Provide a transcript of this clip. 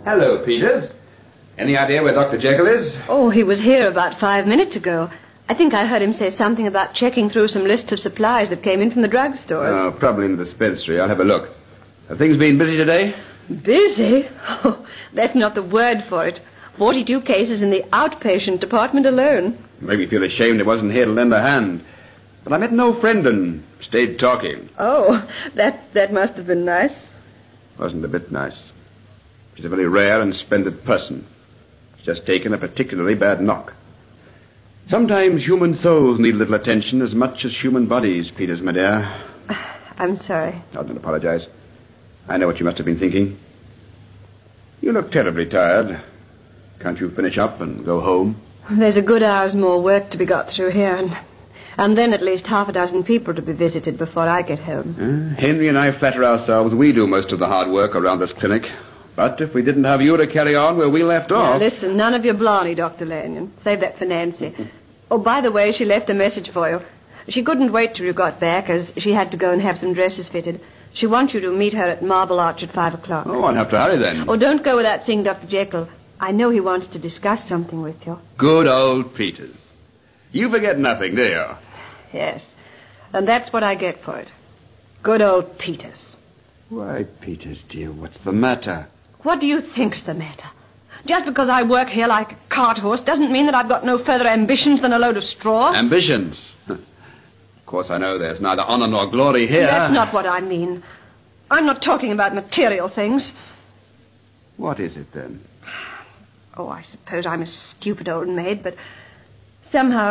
Hello, Peters. Any idea where Dr. Jekyll is? Oh, he was here about 5 minutes ago. I think I heard him say something about checking through some lists of supplies that came in from the drugstores. Oh, probably in the dispensary. I'll have a look. Have things been busy today? Busy? Oh, that's not the word for it. 42 cases in the outpatient department alone. Made me feel ashamed I wasn't here to lend a hand. But I met an old friend and stayed talking. Oh, that must have been nice. Wasn't a bit nice. She's a very rare and splendid person. She's just taken a particularly bad knock. Sometimes human souls need a little attention as much as human bodies, Peters, my dear. I'm sorry. Oh, don't apologize. I know what you must have been thinking. You look terribly tired. Can't you finish up and go home? There's a good hour's more work to be got through here, and then at least half a dozen people to be visited before I get home. Henry and I flatter ourselves we do most of the hard work around this clinic. But if we didn't have you to carry on where we left off... Now, listen, none of your blarney, Dr. Lanyon. Save that for Nancy. Oh, by the way, she left a message for you. She couldn't wait till you got back, as she had to go and have some dresses fitted. She wants you to meet her at Marble Arch at 5 o'clock. Oh, I'll have to hurry then. Oh, don't go without seeing Dr. Jekyll. I know he wants to discuss something with you. Good old Peters. You forget nothing, do you? Yes, and that's what I get for it. Good old Peters. Why, Peters, dear, what's the matter? What do you think's the matter? Just because I work here like a cart horse doesn't mean that I've got no further ambitions than a load of straw. Ambitions? Of course, I know there's neither honor nor glory here. That's not what I mean. I'm not talking about material things. What is it, then? Oh, I suppose I'm a stupid old maid, but somehow